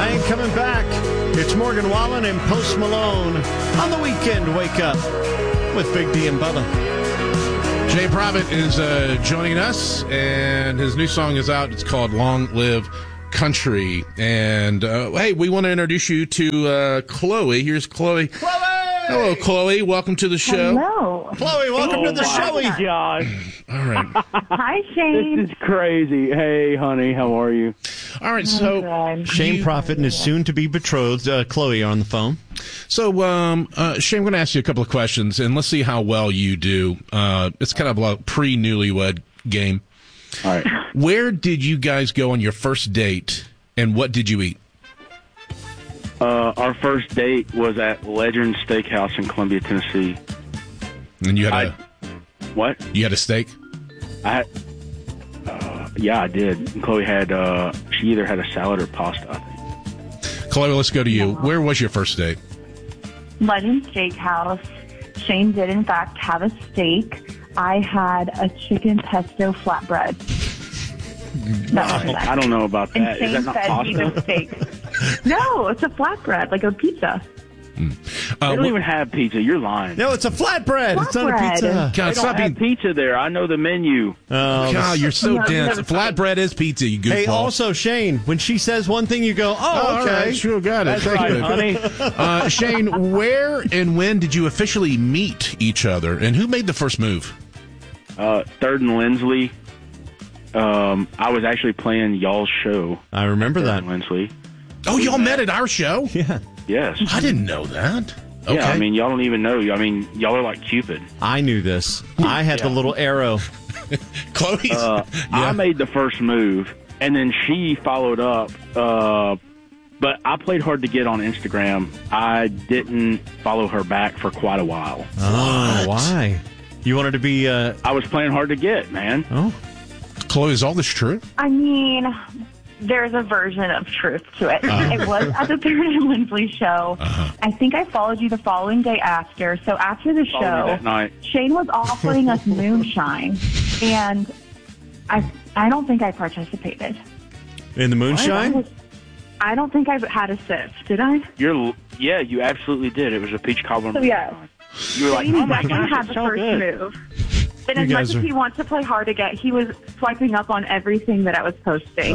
I Ain't Coming Back. It's Morgan Wallen and Post Malone on the weekend. Wake up with Big D and Bubba. Shane Prophet is joining us, and his new song is out. It's called Long Live Country. And, hey, we want to introduce you to Chloe. Here's Chloe. Chloe! Hello, Chloe. Welcome to the show. Hello. Chloe, welcome to the show. Gosh, All right. Hi, Shane. this is crazy. Hey, honey, how are you? All right, so Good. Shane Prophet and his soon-to-be-betrothed Chloe are on the phone. Shane, I'm going to ask you a couple of questions, and let's see how well you do. It's kind of a pre-newlywed game. All right. Where did you guys go on your first date, and what did you eat? Our first date was at Legend Steakhouse in Columbia, Tennessee. And you had What? you had a steak? Yeah, I did. And Chloe had, she either had a salad or pasta, I think. Chloe, let's go to you. Where was your first date? Legend Steakhouse. Shane did, in fact, have a steak. I had a chicken pesto flatbread. I don't know about And that. Is Shane that not fed me the pasta? steak. No, it's a flatbread, like a pizza. They don't even have pizza. You're lying. No, it's a flatbread. It's not a Flatbread. pizza. God, They don't have pizza there. I know the menu. God, you're so No, dense. no. Flatbread is pizza, you goofball. Hey, also, Shane, when she says one thing, you go, all okay. right, sure, got it. That's Thank right, you. honey. Shane, where and when did you officially meet each other, and who made the first move? 3rd and Lindsley. I was actually playing y'all's show. I remember 3rd that. and Lindsley. Oh, y'all met at our show? Yeah, Yes. I didn't know that. Okay. Yeah, I mean, y'all don't even know. I mean, y'all are like Cupid. I knew this. I had the little arrow. Chloe's. I made the first move, and then she followed up. But I played hard to get on Instagram. I didn't follow her back for quite a while. Oh, why? You wanted to be, I was playing hard to get, man. oh, Chloe, is all this true? I mean, there's a version of truth to it. It was at the 3rd and Lindsley show. I think I followed you the following day after. So after the Followed me show, that night. Shane was offering us moonshine, and I don't think I participated. in the moonshine? I don't think I had a sip. Did I? Yeah, you absolutely did. It was a peach cobbler. So yeah, You were like, Shane oh my definitely gosh, had it's the so first good. move. And You as much guys as are- he wants to play hard to get, he was swiping up on everything that I was posting.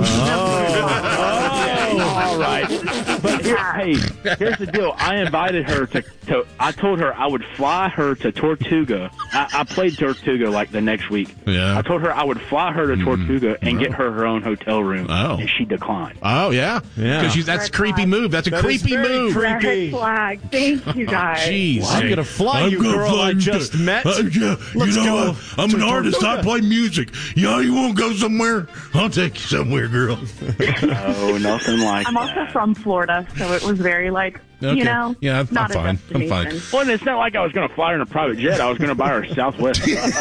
All right. But here's the deal. I invited her to I told her I would fly her to Tortuga. I played Tortuga like the next week. Yeah. I told her I would fly her to Tortuga and get her own hotel room. Oh. And she declined. Oh, yeah? Yeah. Because that's a Red creepy flag. move. That's a That is creepy very move. creepy. Red flag. Thank you, guys. Jeez. I'm going to fly you, gonna girl fly I you just to- met. Yeah, Let's you know go what? I'm an to artist. I Tortuga. play music. Yeah, you want to go somewhere? I'll take you somewhere, girl. Oh, nothing like I'm that. also from Florida, so it was very like, Okay. you know, Yeah, I'm not a fine. I'm fine. destination. Well, it's not like I was going to fly her in a private jet. I was going to buy her a Southwest.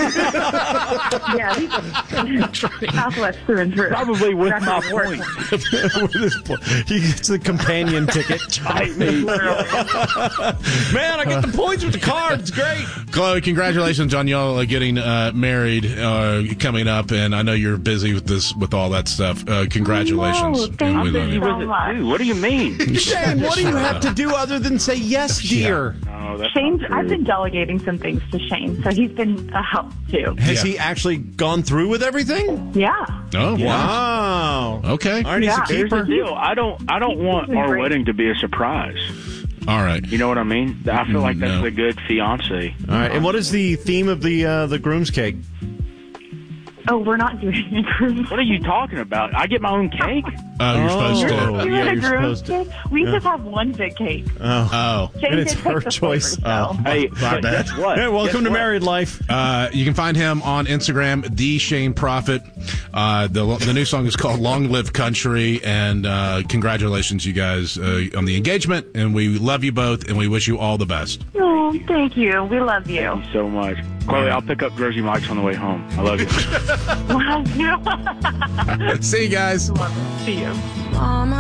Yeah, Southwest through and through. Probably with That's my how it works. With he gets the companion ticket. Bite me. Man, I get the points with the card. It's great. Chloe, congratulations on y'all getting married coming up, and I know you're busy with all that stuff. Congratulations. No, thank And we you. love Busy you. with it, too. What do you mean? Shane, what do you have to do other than say yes, dear? No, that's Shane's, not true. I've been delegating some things to Shane, so he's been a help too. Has Yeah. he actually gone through with everything? Yeah. Oh, wow. Wow. Okay. All right, he's a Yeah. Here's the keeper. deal. I don't want our Great. wedding to be a surprise. All right. You know what I mean? I feel like that's No. a good fiance. All right, and what is the theme of the groom's cake? Oh, we're not doing a groom. What are you talking about? I get my own cake? You're supposed Oh. to. Doing yeah, a you're groom supposed to. cake? We just have one big cake. Oh. Shane And it's did pick her the choice. flavors, though. Hey, My but bad. guess what? Hey, welcome Guess to what? married life. You can find him on Instagram, the Shane Prophet. The new song is called "Long Live Country," and congratulations, you guys, on the engagement. And we love you both, and we wish you all the best. Oh, thank you. We love you. Thank you so much. Chloe, I'll pick up Jersey Mike's on the way home. I love you. Love you. See you guys. Love you. See you.